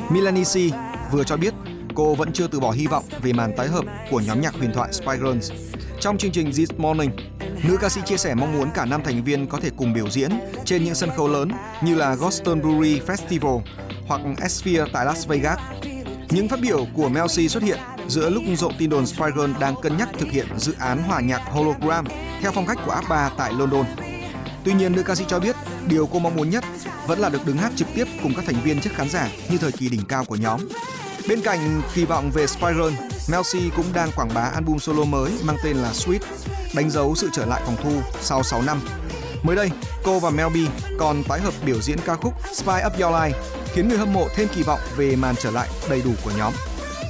Melanie C vừa cho biết cô vẫn chưa từ bỏ hy vọng về màn tái hợp của nhóm nhạc huyền thoại Spice Girls. Trong chương trình This Morning, nữ ca sĩ chia sẻ mong muốn cả năm thành viên có thể cùng biểu diễn trên những sân khấu lớn như là Glastonbury Festival hoặc Sphere tại Las Vegas. Những phát biểu của Mel C xuất hiện giữa lúc rộ tin đồn Spice Girls đang cân nhắc thực hiện dự án hòa nhạc hologram theo phong cách của ABBA tại London. Tuy nhiên, nữ ca sĩ cho biết điều cô mong muốn nhất vẫn là được đứng hát trực tiếp cùng các thành viên trước khán giả như thời kỳ đỉnh cao của nhóm. Bên cạnh kỳ vọng về Spice Girls, Mel C cũng đang quảng bá album solo mới mang tên là Sweet, đánh dấu sự trở lại phòng thu sau 6 năm. Mới đây, cô và Mel B còn tái hợp biểu diễn ca khúc Spice Up Your Life, khiến người hâm mộ thêm kỳ vọng về màn trở lại đầy đủ của nhóm.